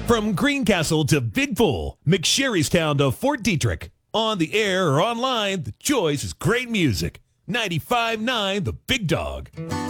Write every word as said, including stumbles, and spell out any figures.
From Greencastle to Big Bull, McSherrystown to Fort Detrick. On the air or online, the choice is great music. ninety-five point nine The Big Dog.